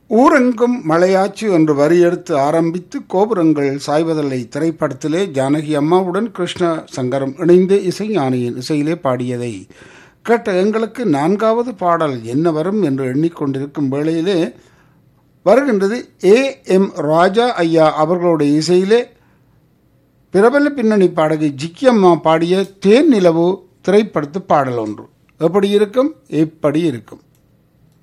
ஊரெங்கும் மழையாச்சு என்று வரியெடுத்து ஆரம்பித்து கோபுரங்கள் சாய்வதில்லை திரைப்படத்திலே ஜானகி அம்மாவுடன் கிருஷ்ண சங்கரம் இணைந்து இசைஞானியின் இசையிலே பாடியதை கேட்ட எங்களுக்கு நான்காவது பாடல் என்ன வரும் என்று எண்ணிக்கொண்டிருக்கும் வேளையிலே வருகின்றது A.M. ராஜா ஐயா அவர்களுடைய இசையிலே பிரபல பின்னணி பாடகி ஜிக்கியம்மா பாடிய தேன் நிலவு திரைப்படத்து பாடல் ஒன்று எப்படி இருக்கும்.